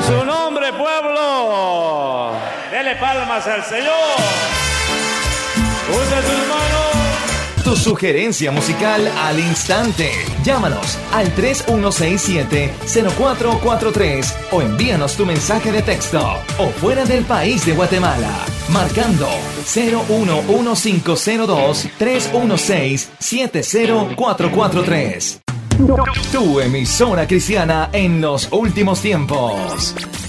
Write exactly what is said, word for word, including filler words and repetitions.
Su nombre, pueblo. Dele palmas al Señor. Use sus manos. Tu sugerencia musical al instante. Llámanos al tres uno seis siete, cero cuatro cuatro tres o envíanos tu mensaje de texto o fuera del país de Guatemala, marcando cero uno uno cinco cero dos, tres uno seis, siete cero cuatro cuatro tres. Tu emisora cristiana en los últimos tiempos.